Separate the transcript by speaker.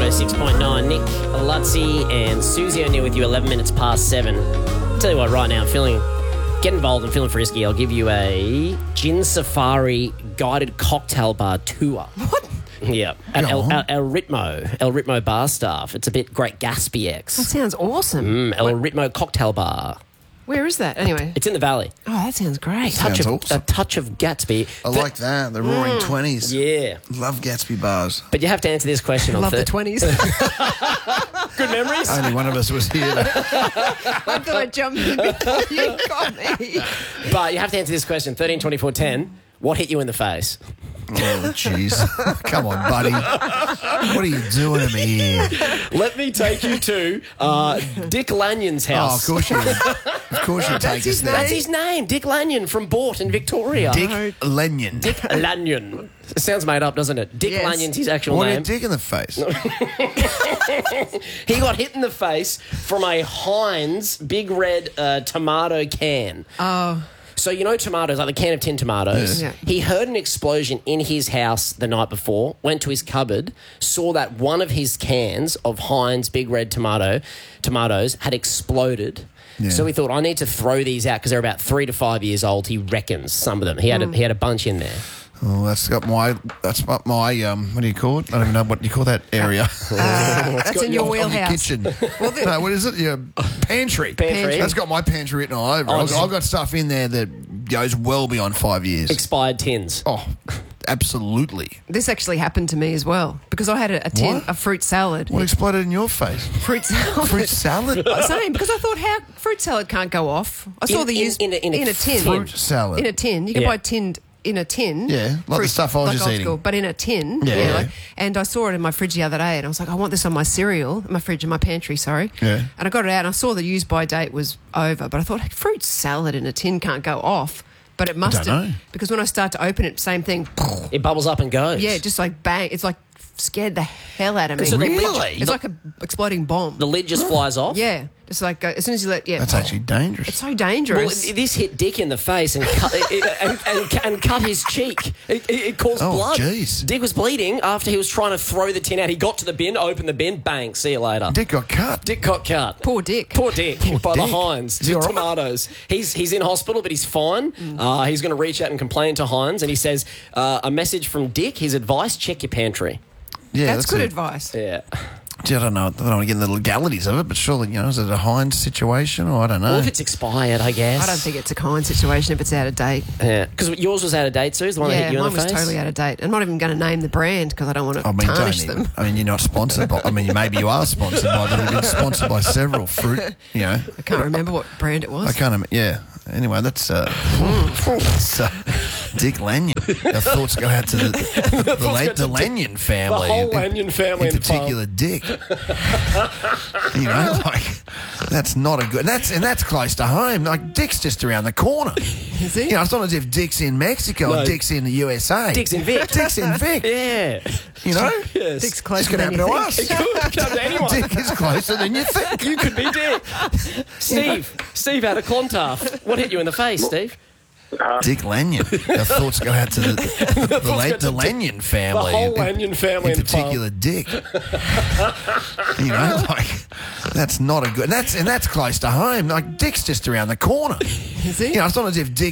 Speaker 1: 106.9. Nick Lutzi and Susie O'Neill with you 11 minutes past 7. Tell you what, right now, get involved and feeling frisky. I'll give you a Gin Safari guided cocktail bar tour.
Speaker 2: What?
Speaker 1: Yeah. At El Ritmo bar staff. It's a bit Great Gatsby-X.
Speaker 2: That sounds awesome.
Speaker 1: El Ritmo cocktail bar.
Speaker 2: Where is that, anyway?
Speaker 1: It's in the Valley.
Speaker 2: Oh, that sounds great.
Speaker 3: Sounds awesome.
Speaker 1: A touch of Gatsby.
Speaker 3: I like that. The Roaring 20s.
Speaker 1: Yeah.
Speaker 3: Love Gatsby bars.
Speaker 1: But you have to answer this question on
Speaker 2: Love the 20s.
Speaker 1: Good memories?
Speaker 3: Only one of us was here.
Speaker 2: I thought I'd jump in before you got me.
Speaker 1: But you have to answer this question. 13, 24, 10. What hit you in the face?
Speaker 3: Oh, jeez. Come on, buddy. What are you doing to me here?
Speaker 1: Let me take you to Dick Lanyon's
Speaker 3: Oh, of
Speaker 1: house.
Speaker 3: course you take
Speaker 2: his
Speaker 3: us there.
Speaker 1: That's his name, Dick Lanyon from Bort in Victoria.
Speaker 3: Dick Lanyon.
Speaker 1: Dick Lanyon. It sounds made up, doesn't it? Dick
Speaker 2: Yes.
Speaker 1: Lanyon's his actual
Speaker 3: What
Speaker 1: name.
Speaker 3: a dick in the face.
Speaker 1: He got hit in the face from a Heinz big red tomato can.
Speaker 2: Oh,
Speaker 1: So you know tomatoes, like the can of tin tomatoes.
Speaker 2: Yeah.
Speaker 1: He heard an explosion in his house the night before, went to his cupboard, saw that one of his cans of Heinz big red tomatoes had exploded.
Speaker 3: Yeah.
Speaker 1: So he thought, I need to throw these out because they're about 3 to 5 years old. He reckons some of them. He had a bunch in there.
Speaker 3: Oh, that's my what do you call it? I don't even know what you call that area.
Speaker 2: that's in your
Speaker 3: Your
Speaker 2: wheelhouse.
Speaker 3: kitchen. No, what is it? Your pantry.
Speaker 1: Pantry.
Speaker 3: That's got my pantry written all over. I've got stuff in there that goes well beyond 5 years.
Speaker 1: Expired tins.
Speaker 3: Oh, absolutely.
Speaker 2: This actually happened to me as well because I had a tin
Speaker 3: What?
Speaker 2: of fruit salad.
Speaker 3: What exploded in your face?
Speaker 2: Fruit salad.
Speaker 3: Fruit salad?
Speaker 2: Same, because I thought, how fruit salad can't go off. I saw the use
Speaker 1: in a tin.
Speaker 3: Fruit salad.
Speaker 2: In a tin. You can
Speaker 1: Yeah.
Speaker 2: buy tinned in a tin.
Speaker 3: Yeah, like the stuff I was
Speaker 2: like
Speaker 3: just
Speaker 2: old
Speaker 3: eating.
Speaker 2: school, but in a tin.
Speaker 3: Yeah.
Speaker 2: And I saw it in my fridge the other day and I was like, I want this on my cereal, in my pantry, sorry.
Speaker 3: Yeah.
Speaker 2: And I got it out and I saw the use by date was over, but I thought, fruit salad in a tin can't go off. But it must
Speaker 3: don't
Speaker 2: have.
Speaker 3: know.
Speaker 2: Because when I start to open it, same thing.
Speaker 1: It bubbles up and goes.
Speaker 2: Yeah, just like bang. It's like scared the hell out of me.
Speaker 1: So the
Speaker 3: Really?
Speaker 2: It's like an exploding bomb.
Speaker 1: The lid just flies off.
Speaker 2: Yeah. Just like, as soon as you
Speaker 3: That's actually dangerous.
Speaker 2: It's so
Speaker 1: Well,
Speaker 2: dangerous.
Speaker 1: this hit Dick in the face and cut his cheek. It caused
Speaker 3: Oh,
Speaker 1: blood.
Speaker 3: jeez.
Speaker 1: Dick was bleeding after he was trying to throw the tin out. He got to the bin, opened the bin, bang, see you later.
Speaker 3: Dick got cut.
Speaker 1: Dick got cut.
Speaker 2: Poor Dick.
Speaker 1: Poor Dick by the
Speaker 3: Dick.
Speaker 1: Heinz.
Speaker 3: Is he all right?
Speaker 1: Tomatoes. He's in hospital, but he's fine. He's going to reach out and complain to Heinz, and he says a message from Dick. His advice: check your pantry.
Speaker 3: Yeah,
Speaker 2: That's good
Speaker 3: it.
Speaker 2: advice.
Speaker 1: Yeah.
Speaker 3: Gee, I don't know. I don't want to get in the legalities of it, but surely, is it a Heinz situation or I don't know.
Speaker 1: Well, if it's expired, I guess.
Speaker 2: I don't think it's a kind situation if it's out of date.
Speaker 1: Yeah, because yours was out of date, Sue. The one that
Speaker 2: Yeah,
Speaker 1: hit you in
Speaker 2: mine
Speaker 1: the
Speaker 2: was
Speaker 1: face.
Speaker 2: totally out of date. I'm not even going to name the brand because I don't want to tarnish them.
Speaker 3: you're not sponsored by, maybe you are sponsored by, but you've been sponsored by several fruit,
Speaker 2: I can't remember what brand it was.
Speaker 3: I can't, yeah. Anyway, that's Dick Lanyon. Our thoughts go out to the Lanyon family.
Speaker 1: The whole Lanyon family
Speaker 3: in
Speaker 1: in
Speaker 3: particular, Dick. That's not a good. That's close to home. Like Dick's just around the corner.
Speaker 2: Is he?
Speaker 3: It's not as if Dick's in Mexico
Speaker 1: No.
Speaker 3: or Dick's in the USA.
Speaker 1: Dick's in Vic.
Speaker 3: Dick's in Vic.
Speaker 1: Yeah.
Speaker 3: Yes.
Speaker 2: Dick's
Speaker 3: This
Speaker 2: closer
Speaker 3: could
Speaker 2: than
Speaker 3: happen
Speaker 2: you
Speaker 3: to
Speaker 2: think.
Speaker 3: us.
Speaker 1: It could come to anyone.
Speaker 3: Dick is closer than you think.
Speaker 1: You could be Dick. Steve had a Clontarf. What hit you in the face, Steve?
Speaker 3: Dick Lanyon. Our thoughts go out to the Lanyon family.
Speaker 1: The whole Lanyon family
Speaker 3: in
Speaker 1: in
Speaker 3: particular, Dick. That's not a good. That's close to home. Like Dick's just around the corner.
Speaker 2: Is he?
Speaker 3: It's not as if Dick.